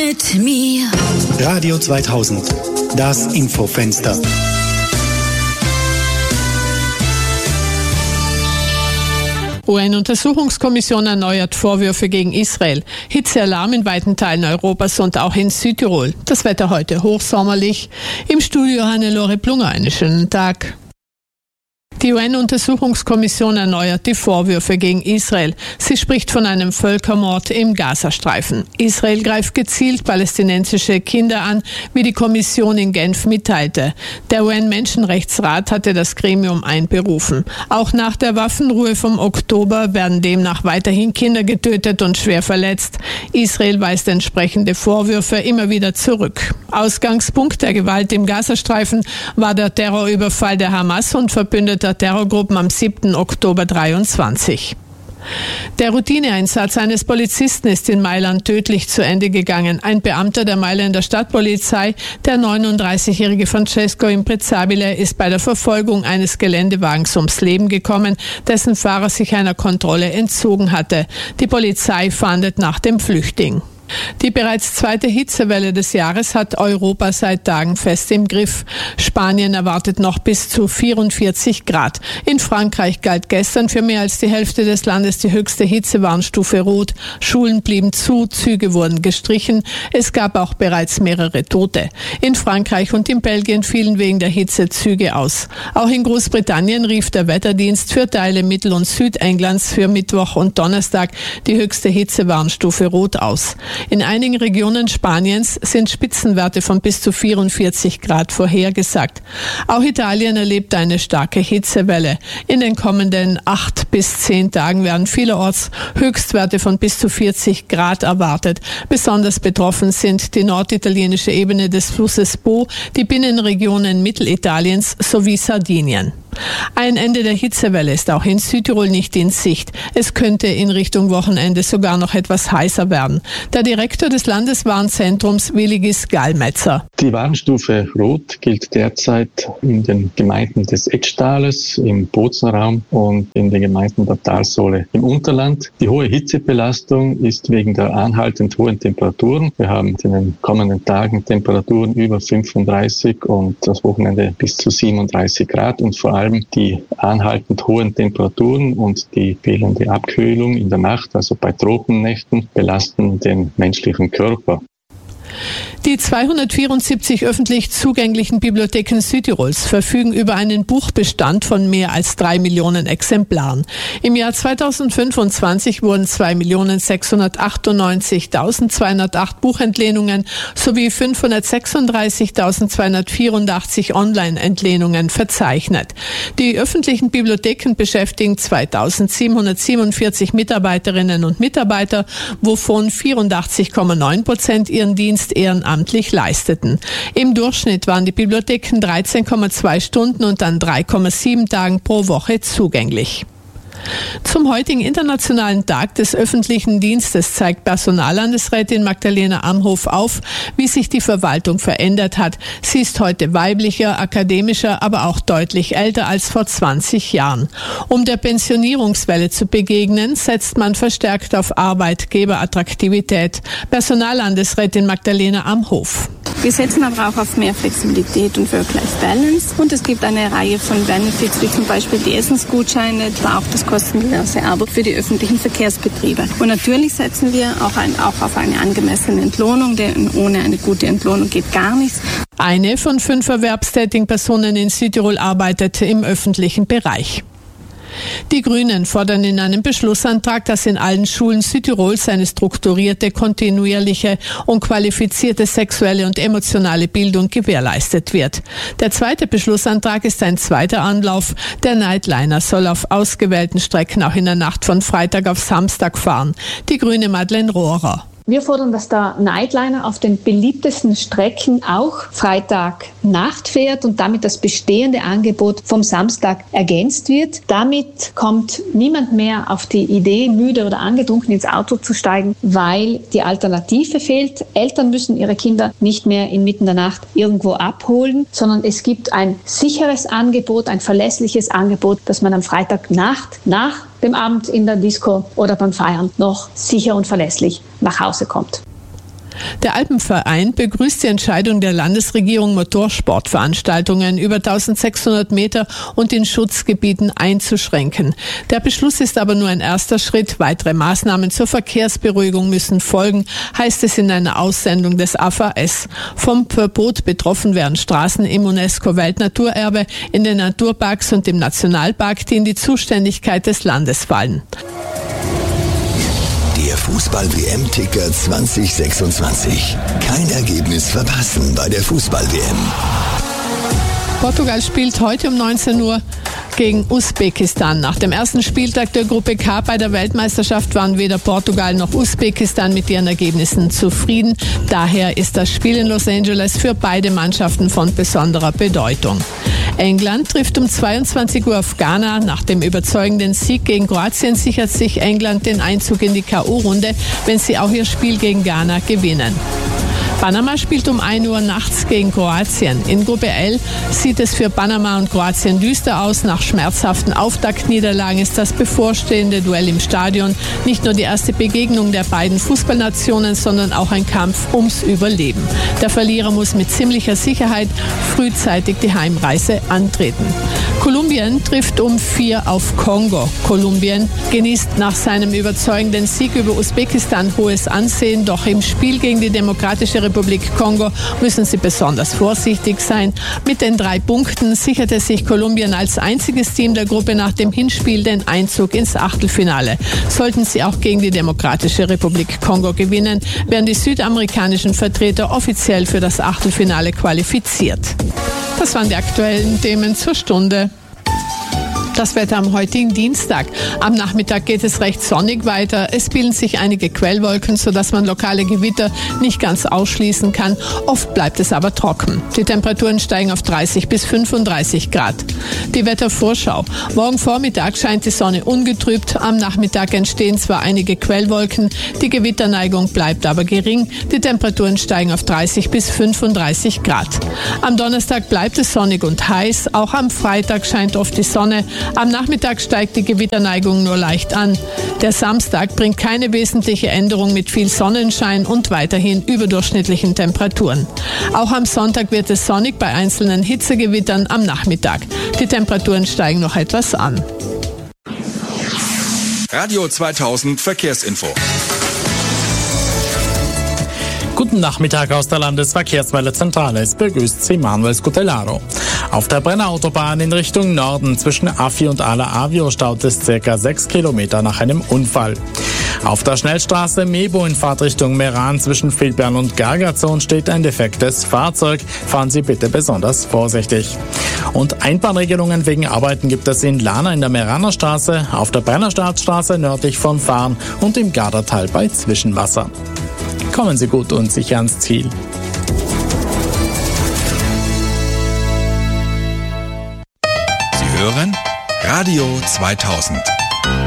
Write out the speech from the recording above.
mit mir. Radio 2000, das Infofenster. UN-Untersuchungskommission erneuert Vorwürfe gegen Israel. Hitzealarm in weiten Teilen Europas und auch in Südtirol. Das Wetter heute hochsommerlich. Im Studio Hannelore Plunger. Einen schönen Tag. Die UN-Untersuchungskommission erneuert die Vorwürfe gegen Israel. Sie spricht von einem Völkermord im Gazastreifen. Israel greift gezielt palästinensische Kinder an, wie die Kommission in Genf mitteilte. Der UN-Menschenrechtsrat hatte das Gremium einberufen. Auch nach der Waffenruhe vom Oktober werden demnach weiterhin Kinder getötet und schwer verletzt. Israel weist entsprechende Vorwürfe immer wieder zurück. Ausgangspunkt der Gewalt im Gazastreifen war der Terrorüberfall der Hamas und verbündeter Terrorgruppen am 7. Oktober 2023. Der Routineeinsatz eines Polizisten ist in Mailand tödlich zu Ende gegangen. Ein Beamter der Mailänder Stadtpolizei, der 39-jährige Francesco Imprezzabile, ist bei der Verfolgung eines Geländewagens ums Leben gekommen, dessen Fahrer sich einer Kontrolle entzogen hatte. Die Polizei fahndet nach dem Flüchtling. Die bereits zweite Hitzewelle des Jahres hat Europa seit Tagen fest im Griff. Spanien erwartet noch bis zu 44 Grad. In Frankreich galt gestern für mehr als die Hälfte des Landes die höchste Hitzewarnstufe Rot. Schulen blieben zu, Züge wurden gestrichen. Es gab auch bereits mehrere Tote. In Frankreich und in Belgien fielen wegen der Hitze Züge aus. Auch in Großbritannien rief der Wetterdienst für Teile Mittel- und Südenglands für Mittwoch und Donnerstag die höchste Hitzewarnstufe Rot aus. In einigen Regionen Spaniens sind Spitzenwerte von bis zu 44 Grad vorhergesagt. Auch Italien erlebt eine starke Hitzewelle. In den kommenden 8 bis 10 Tagen werden vielerorts Höchstwerte von bis zu 40 Grad erwartet. Besonders betroffen sind die norditalienische Ebene des Flusses Po, die Binnenregionen Mittelitaliens sowie Sardinien. Ein Ende der Hitzewelle ist auch in Südtirol nicht in Sicht. Es könnte in Richtung Wochenende sogar noch etwas heißer werden. Der Direktor des Landeswarnzentrums Willigis Gallmetzer. Die Warnstufe Rot gilt derzeit in den Gemeinden des Etzdales, im Bozenraum und in den Gemeinden der Talsohle im Unterland. Die hohe Hitzebelastung ist wegen der anhaltend hohen Temperaturen. Wir haben in den kommenden Tagen Temperaturen über 35 und das Wochenende bis zu 37 Grad und vor allem die anhaltend hohen Temperaturen und die fehlende Abkühlung in der Nacht, also bei Tropennächten, belasten den menschlichen Körper. Die 274 öffentlich zugänglichen Bibliotheken Südtirols verfügen über einen Buchbestand von mehr als 3 Millionen Exemplaren. Im Jahr 2025 wurden 2.698.208 Buchentlehnungen sowie 536.284 Online-Entlehnungen verzeichnet. Die öffentlichen Bibliotheken beschäftigen 2.747 Mitarbeiterinnen und Mitarbeiter, wovon 84,9% ihren Dienst ehrenamtlich leisteten. Im Durchschnitt waren die Bibliotheken 13,2 Stunden und an 3,7 Tagen pro Woche zugänglich. Zum heutigen Internationalen Tag des öffentlichen Dienstes zeigt Personallandesrätin Magdalena Amhof auf, wie sich die Verwaltung verändert hat. Sie ist heute weiblicher, akademischer, aber auch deutlich älter als vor 20 Jahren. Um der Pensionierungswelle zu begegnen, setzt man verstärkt auf Arbeitgeberattraktivität. Personallandesrätin Magdalena Amhof. Wir setzen aber auch auf mehr Flexibilität und Work-Life-Balance. Und es gibt eine Reihe von Benefits, wie zum Beispiel die Essensgutscheine, aber auch das kostenlose Abo für die öffentlichen Verkehrsbetriebe. Und natürlich setzen wir auch auf eine angemessene Entlohnung, denn ohne eine gute Entlohnung geht gar nichts. Eine von 5 erwerbstätigen Personen in Südtirol arbeitet im öffentlichen Bereich. Die Grünen fordern in einem Beschlussantrag, dass in allen Schulen Südtirols eine strukturierte, kontinuierliche und qualifizierte sexuelle und emotionale Bildung gewährleistet wird. Der zweite Beschlussantrag ist ein zweiter Anlauf. Der Nightliner soll auf ausgewählten Strecken auch in der Nacht von Freitag auf Samstag fahren. Die Grüne Madeleine Rohrer. Wir fordern, dass der Nightliner auf den beliebtesten Strecken auch Freitagnacht fährt und damit das bestehende Angebot vom Samstag ergänzt wird. Damit kommt niemand mehr auf die Idee, müde oder angetrunken ins Auto zu steigen, weil die Alternative fehlt. Eltern müssen ihre Kinder nicht mehr inmitten der Nacht irgendwo abholen, sondern es gibt ein sicheres Angebot, ein verlässliches Angebot, das man am Freitagnacht nach dem Abend in der Disco oder beim Feiern noch sicher und verlässlich nach Hause kommt. Der Alpenverein begrüßt die Entscheidung der Landesregierung, Motorsportveranstaltungen über 1600 Meter und in Schutzgebieten einzuschränken. Der Beschluss ist aber nur ein erster Schritt. Weitere Maßnahmen zur Verkehrsberuhigung müssen folgen, heißt es in einer Aussendung des AVS. Vom Verbot betroffen werden Straßen im UNESCO-Weltnaturerbe, in den Naturparks und im Nationalpark, die in die Zuständigkeit des Landes fallen. Der Fußball-WM-Ticker 2026. Kein Ergebnis verpassen bei der Fußball-WM. Portugal spielt heute um 19 Uhr gegen Usbekistan. Nach dem ersten Spieltag der Gruppe K bei der Weltmeisterschaft waren weder Portugal noch Usbekistan mit ihren Ergebnissen zufrieden. Daher ist das Spiel in Los Angeles für beide Mannschaften von besonderer Bedeutung. England trifft um 22 Uhr auf Ghana. Nach dem überzeugenden Sieg gegen Kroatien sichert sich England den Einzug in die K.O.-Runde, wenn sie auch ihr Spiel gegen Ghana gewinnen. Panama spielt um 1 Uhr nachts gegen Kroatien. In Gruppe L sieht es für Panama und Kroatien düster aus. Nach schmerzhaften Auftaktniederlagen ist das bevorstehende Duell im Stadion nicht nur die erste Begegnung der beiden Fußballnationen, sondern auch ein Kampf ums Überleben. Der Verlierer muss mit ziemlicher Sicherheit frühzeitig die Heimreise antreten. Kolumbien trifft um 4 auf Kongo. Kolumbien genießt nach seinem überzeugenden Sieg über Usbekistan hohes Ansehen, doch im Spiel gegen die Demokratische Republik Kongo müssen sie besonders vorsichtig sein. Mit den 3 Punkten sicherte sich Kolumbien als einziges Team der Gruppe nach dem Hinspiel den Einzug ins Achtelfinale. Sollten sie auch gegen die Demokratische Republik Kongo gewinnen, werden die südamerikanischen Vertreter offiziell für das Achtelfinale qualifiziert. Das waren die aktuellen Themen zur Stunde. Das Wetter am heutigen Dienstag. Am Nachmittag geht es recht sonnig weiter. Es bilden sich einige Quellwolken, sodass man lokale Gewitter nicht ganz ausschließen kann. Oft bleibt es aber trocken. Die Temperaturen steigen auf 30 bis 35 Grad. Die Wettervorschau. Morgen Vormittag scheint die Sonne ungetrübt. Am Nachmittag entstehen zwar einige Quellwolken, die Gewitterneigung bleibt aber gering. Die Temperaturen steigen auf 30 bis 35 Grad. Am Donnerstag bleibt es sonnig und heiß. Auch am Freitag scheint oft die Sonne. Am Nachmittag steigt die Gewitterneigung nur leicht an. Der Samstag bringt keine wesentliche Änderung mit viel Sonnenschein und weiterhin überdurchschnittlichen Temperaturen. Auch am Sonntag wird es sonnig bei einzelnen Hitzegewittern am Nachmittag. Die Temperaturen steigen noch etwas an. Radio 2000 Verkehrsinfo. Guten Nachmittag aus der Landesverkehrsmeldezentrale. Es begrüßt Sie Manuel Scutellaro. Auf der Brenner-Autobahn in Richtung Norden zwischen Affi und Ala Avio staut es ca. 6 Kilometer nach einem Unfall. Auf der Schnellstraße Mebo in Fahrtrichtung Meran zwischen Villbern und Gargazon steht ein defektes Fahrzeug. Fahren Sie bitte besonders vorsichtig. Und Einbahnregelungen wegen Arbeiten gibt es in Lana in der Meraner Straße, auf der Brennerstadtstraße nördlich von Fahren und im Gardertal bei Zwischenwasser. Kommen Sie gut und sicher ans Ziel. Sie hören Radio 2000.